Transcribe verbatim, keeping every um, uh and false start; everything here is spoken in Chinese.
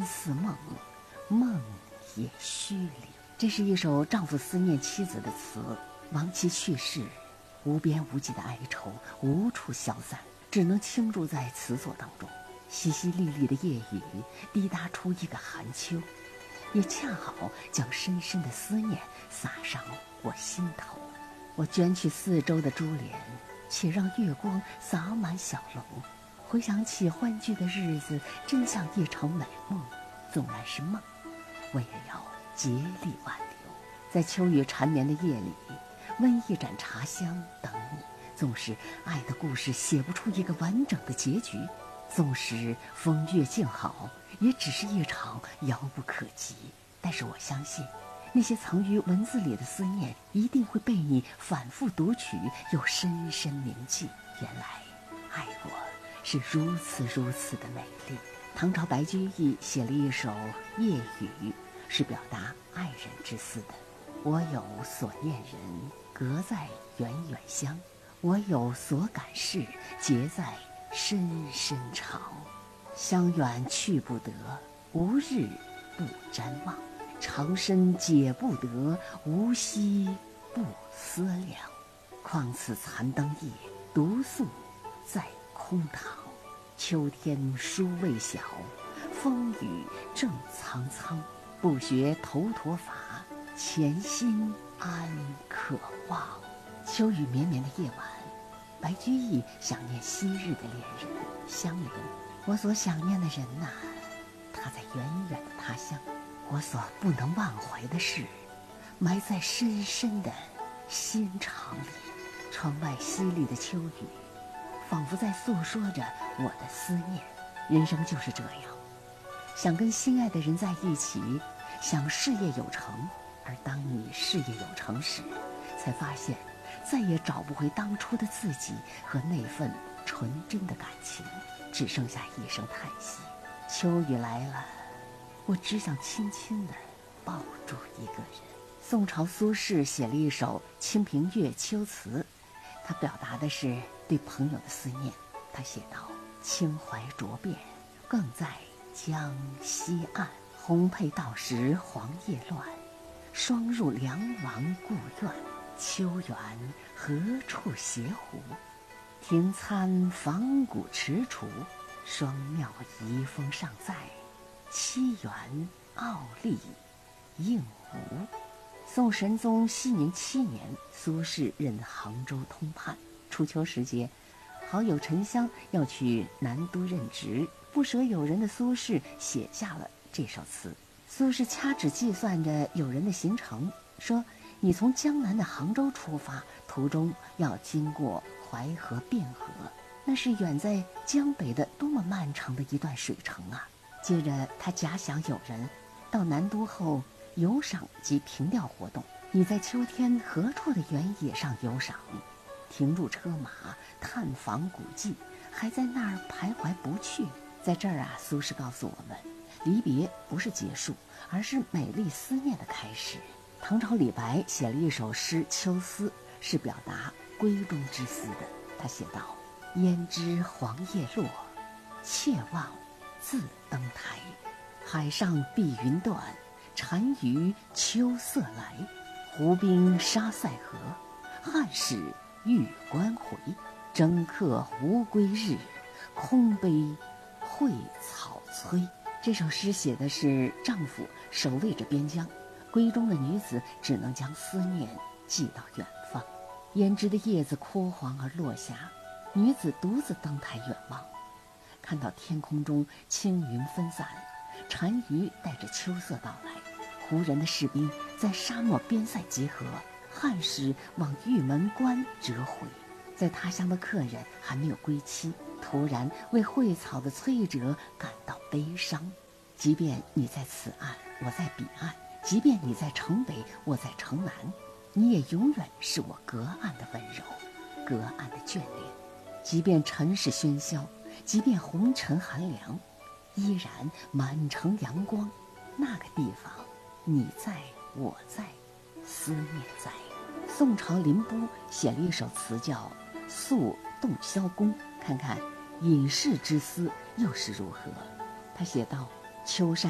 似梦，梦也虚灵。这是一首丈夫思念妻子的词，亡妻去世，无边无际的哀愁无处消散，只能倾注在词作当中。淅淅沥沥的夜雨滴答出一个寒秋，也恰好将深深的思念洒上我心头。我卷起四周的珠帘，且让月光洒满小楼。回想起欢聚的日子，真像一场美梦。纵然是梦，我也要竭力挽留。在秋雨缠绵的夜里，温一盏茶香等你。纵使爱的故事写不出一个完整的结局，纵使风月静好，也只是一场遥不可及。但是我相信，那些藏于文字里的思念，一定会被你反复读取，又深深铭记。原来爱过是如此如此的美丽。唐朝白居易写了一首《夜雨》，是表达爱人之思的。我有所念人，隔在远远乡，我有所感事，结在深深肠。相远去不得，无日不瞻望。长身解不得，无夕不思量。况此残灯夜，独宿在空堂。秋天书未晓，风雨正苍苍。不学头陀法，潜心安可望。秋雨绵绵的夜晚，白居易想念昔日的恋人香菱。我所想念的人呐、啊，他在远远的他乡。我所不能忘怀的事，埋在深深的心肠里。窗外淅沥的秋雨，仿佛在诉说着我的思念。人生就是这样，想跟心爱的人在一起，想事业有成，而当你事业有成时，才发现再也找不回当初的自己和那份纯真的感情，只剩下一声叹息。秋雨来了，我只想轻轻地抱住一个人。宋朝苏轼写了一首《清平乐·秋词》，他表达的是对朋友的思念。他写道：清怀浊变，更在江西岸。红佩到时黄叶乱，霜入梁王故院。秋园何处斜湖？庭参仿古池厨。双庙遗风尚在，七园傲立应无。宋神宗熙宁七年，苏轼任杭州通判。初秋时节，好友沉香要去南都任职，不舍友人的苏轼写下了这首词。苏轼掐指计算着友人的行程，说：你从江南的杭州出发，途中要经过淮河、汴河，那是远在江北的多么漫长的一段水程啊！接着他假想友人到南都后游赏及凭吊活动，你在秋天何处的原野上游赏，停住车马探访古迹，还在那儿徘徊不去。在这儿啊，苏轼告诉我们，离别不是结束，而是美丽思念的开始。唐朝李白写了一首诗《秋思》，是表达闺中之思的。他写道：胭脂黄叶落，妾望自登台。海上碧云断，单于秋色来。湖滨沙塞河，汉使玉关回。征客无归日，空悲会草摧。这首诗写的是丈夫守卫着边疆，闺中的女子只能将思念寄到远方。胭脂的叶子枯黄而落下，女子独自登台远望，看到天空中青云分散，单于带着秋色到来。胡人的士兵在沙漠边塞集合，汉使往玉门关折回。在他乡的客人还没有归期，突然为蕙草的摧折感到悲伤。即便你在此岸，我在彼岸；即便你在城北，我在城南，你也永远是我隔岸的温柔，隔岸的眷恋。即便尘世喧嚣，即便红尘寒凉，依然满城阳光。那个地方，你在，我在，思念在。宋朝林波写了一首词叫《宿洞箫宫》，看看隐士之思又是如何。他写道：秋山